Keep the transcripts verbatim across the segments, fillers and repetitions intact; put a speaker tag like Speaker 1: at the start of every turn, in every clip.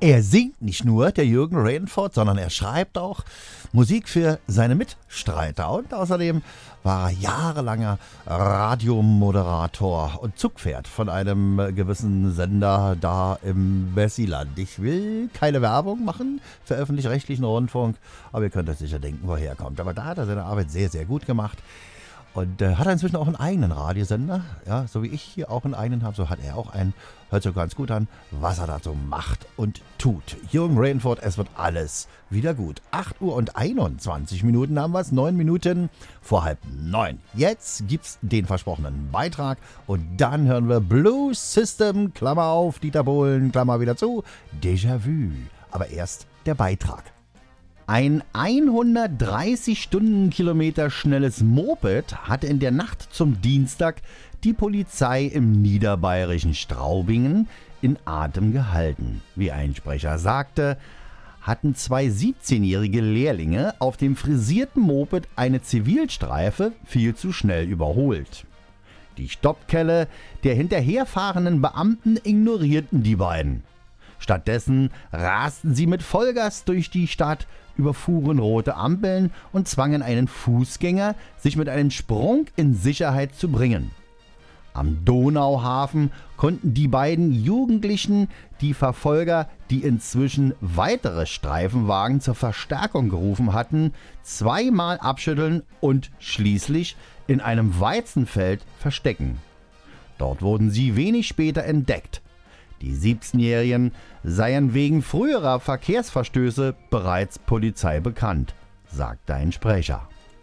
Speaker 1: Er singt nicht nur, der Jürgen Rainford, sondern er schreibt auch Musik für seine Mitstreiter. Und außerdem war er jahrelanger Radiomoderator und Zugpferd von einem gewissen Sender da im Wessiland. Ich will keine Werbung machen für öffentlich-rechtlichen Rundfunk, aber ihr könnt euch sicher denken, woher er kommt. Aber da hat er seine Arbeit sehr, sehr gut gemacht. Und äh, hat er inzwischen auch einen eigenen Radiosender, ja, so wie ich hier auch einen eigenen habe, so hat er auch einen. Hört sich ganz gut an, was er da so macht und tut. Jürgen Rainford, es wird alles wieder gut. acht Uhr und einundzwanzig Minuten haben wir es, neun Minuten vor halb neun. Jetzt gibt's den versprochenen Beitrag und dann hören wir Blues System, Klammer auf, Dieter Bohlen, Klammer wieder zu, Déjà-vu. Aber erst der Beitrag. Ein hundertdreißig Stundenkilometer schnelles Moped hatte in der Nacht zum Dienstag die Polizei im niederbayerischen Straubingen in Atem gehalten. Wie ein Sprecher sagte, hatten zwei siebzehnjährige Lehrlinge auf dem frisierten Moped eine Zivilstreife viel zu schnell überholt. Die Stoppkelle der hinterherfahrenden Beamten ignorierten die beiden. Stattdessen rasten sie mit Vollgas durch die Stadt, überfuhren rote Ampeln und zwangen einen Fußgänger, sich mit einem Sprung in Sicherheit zu bringen. Am Donauhafen konnten die beiden Jugendlichen die Verfolger, die inzwischen weitere Streifenwagen zur Verstärkung gerufen hatten, zweimal abschütteln und schließlich in einem Weizenfeld verstecken. Dort wurden sie wenig später entdeckt. Die siebzehnjährigen seien wegen früherer Verkehrsverstöße bereits Polizei bekannt, sagte ein Sprecher.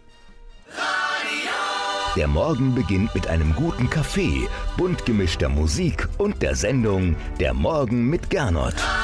Speaker 2: Der Morgen beginnt mit einem guten Kaffee, bunt gemischter Musik und der Sendung Der Morgen mit Gernot.